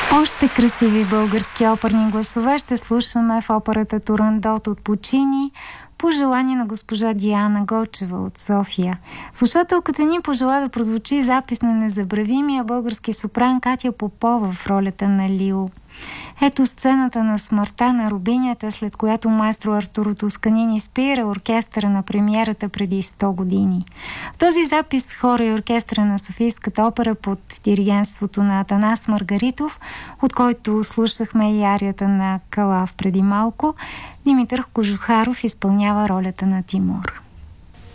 Още красиви български оперни гласове ще слушаме в операта Турандот от Пучини по желание на госпожа Диана Гочева от София. Слушателката ни пожела да прозвучи запис на незабравимия български сопран Катя Попова в ролята на Лио. Ето сцената на смъртта на Рубинята, след която маестро Артуро Тосканини спира оркестъра на премиерата преди 100 години. В този запис хора и оркестъра на Софийската опера под диригентството на Атанас Маргаритов, от който слушахме и арията на Калав преди малко, Димитър Кожухаров изпълнява ролята на Тимур.